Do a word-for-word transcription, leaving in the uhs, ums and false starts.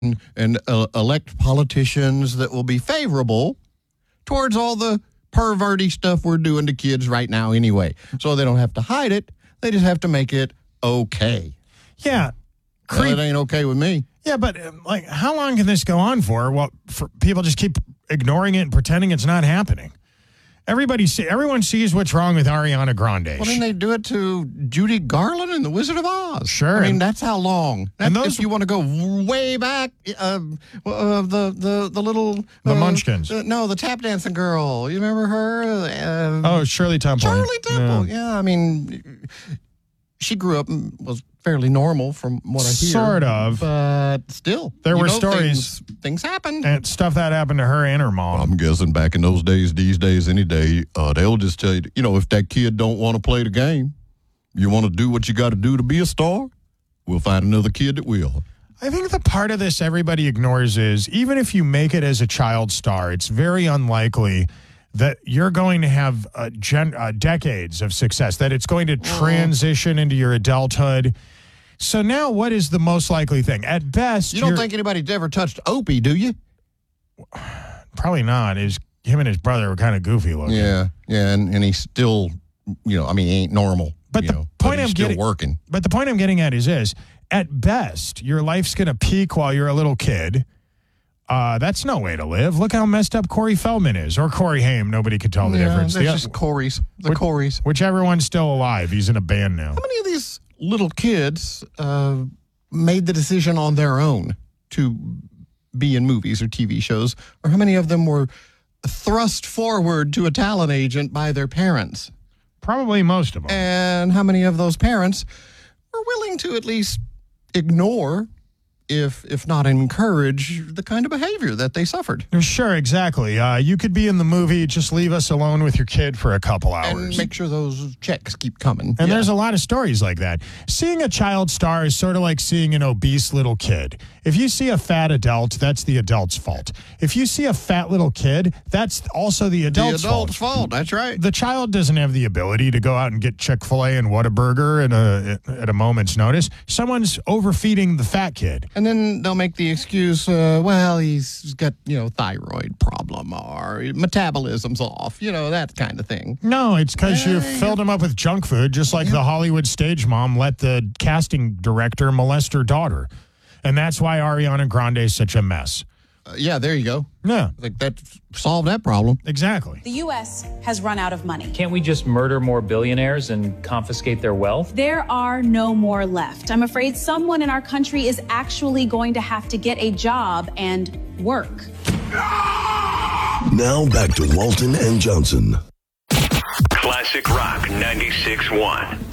and, and uh, elect politicians that will be favorable towards all the perverty stuff we're doing to kids right now anyway. So they don't have to hide it. They just have to make it okay. Yeah. Creep. Well, it ain't okay with me. Yeah, but um, like, how long can this go on for? Well, for people just keep ignoring it and pretending it's not happening. Everybody see, everyone sees what's wrong with Ariana Grande. Well, didn't they do it to Judy Garland in The Wizard of Oz? Sure. I mean, that's how long. That's, And those- if you want to go way back, uh, uh, the the the little The uh, Munchkins. Uh, no, the tap dancing girl. You remember her? Uh, Oh, Shirley Temple. Shirley Temple. Yeah. yeah, I mean, she grew up and was fairly normal from what I hear. Sort of. But still. There you were know, stories. Things, things happen. And stuff that happened to her and her mom. I'm guessing back in those days, these days, any day, uh, they'll just tell you, you know, if that kid don't want to play the game, you want to do what you got to do to be a star, we'll find another kid that will. I think the part of this everybody ignores is, even if you make it as a child star, it's very unlikely that you're going to have uh, gen- uh, decades of success, that it's going to transition into your adulthood. So now what is the most likely thing? At best, You don't think anybody's ever touched Opie, do you? Probably not. His, him and his brother were kind of goofy looking. Yeah, yeah, and, and he's still, you know, I mean, he ain't normal. But you the know, point but he's I'm still getting, working. But the point I'm getting at is this. At best, your life's going to peak while you're a little kid. Uh, that's no way to live. Look how messed up Corey Feldman is, or Corey Haim. Nobody could tell the yeah, difference. There's The- just Corey's. The which, Corey's. Whichever one's still alive. He's in a band now. How many of these little kids uh, made the decision on their own to be in movies or T V shows? Or how many of them were thrust forward to a talent agent by their parents? Probably most of them. And how many of those parents were willing to at least ignore, if if not encourage, the kind of behavior that they suffered? Sure, exactly. Uh, you could be in the movie, just leave us alone with your kid for a couple hours. And make sure those checks keep coming. And Yeah. there's a lot of stories like that. Seeing a child star is sort of like seeing an obese little kid. If you see a fat adult, that's the adult's fault. If you see a fat little kid, that's also the the adult's, adult's fault. fault. That's right. The child doesn't have the ability to go out and get Chick-fil-A and Whataburger at a, at a moment's notice. Someone's overfeeding the fat kid. And then they'll make the excuse, uh, well, he's got, you know, thyroid problem or metabolism's off, you know, that kind of thing. No, it's because you Uh, filled him up with junk food, just like the Hollywood stage mom let the casting director molest her daughter. And that's why Ariana Grande is such a mess. Uh, yeah, there you go. Yeah, I think that solved that problem. exactly. The U S has run out of money. Can't we just murder more billionaires and confiscate their wealth? There are no more left. I'm afraid someone in our country is actually going to have to get a job and work. Now back to Walton and Johnson. Classic Rock ninety-six point one.